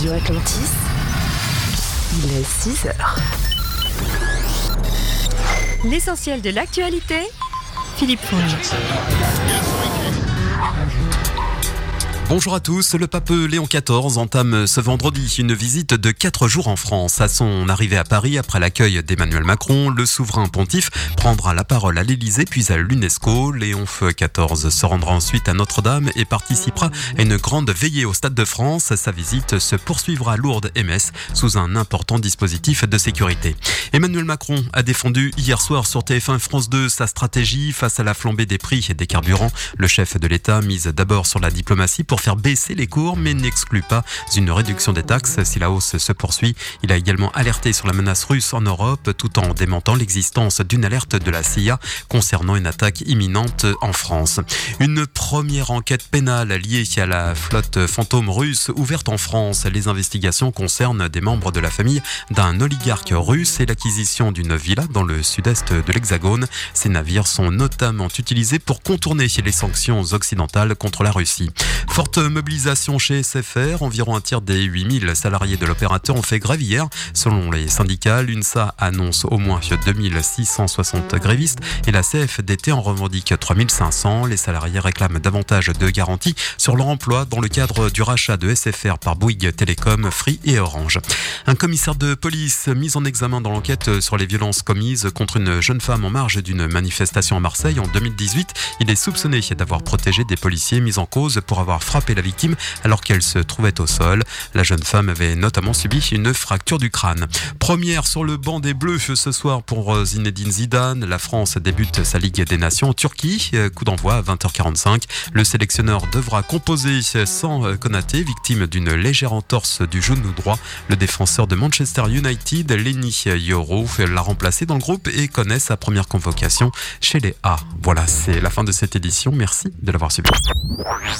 Radio Atlantis, il est 6 heures. L'essentiel de l'actualité, Philippe Fonge. Bonjour à tous, le pape Léon XIV entame ce vendredi une visite de 4 jours en France. À son arrivée à Paris, après l'accueil d'Emmanuel Macron, le souverain pontife prendra la parole à l'Élysée puis à l'UNESCO. Léon XIV se rendra ensuite à Notre-Dame et participera à une grande veillée au Stade de France. Sa visite se poursuivra à Lourdes et Metz sous un important dispositif de sécurité. Emmanuel Macron a défendu hier soir sur TF1 France 2 sa stratégie face à la flambée des prix et des carburants. Le chef de l'État mise d'abord sur la diplomatie pour faire baisser les cours, mais n'exclut pas une réduction des taxes si la hausse se poursuit. Il a également alerté sur la menace russe en Europe, tout en démentant l'existence d'une alerte de la CIA concernant une attaque imminente en France. Une première enquête pénale liée à la flotte fantôme russe ouverte en France. Les investigations concernent des membres de la famille d'un oligarque russe et l'acquisition d'une villa dans le sud-est de l'Hexagone. Ces navires sont notamment utilisés pour contourner les sanctions occidentales contre la Russie. Forte mobilisation chez SFR, environ un tiers des 8000 salariés de l'opérateur ont fait grève hier. Selon les syndicats, l'UNSA annonce au moins 2660 grévistes et la CFDT en revendique 3500. Les salariés réclament davantage de garanties sur leur emploi dans le cadre du rachat de SFR par Bouygues Télécom, Free et Orange. Un commissaire de police mis en examen dans l'enquête sur les violences commises contre une jeune femme en marge d'une manifestation à Marseille en 2018. Il est soupçonné d'avoir protégé des policiers mis en cause pour avoir frappé la victime alors qu'elle se trouvait au sol. La jeune femme avait notamment subi une fracture du crâne. Première sur le banc des Bleus ce soir pour Zinedine Zidane. La France débute sa Ligue des Nations en Turquie. Coup d'envoi à 20h45. Le sélectionneur devra composer sans Konaté, victime d'une légère entorse du genou droit. Le défenseur de Manchester United, Lenny Yoro, l'a remplacé dans le groupe et connaît sa première convocation chez les A. Voilà, c'est la fin de cette édition. Merci de l'avoir suivi.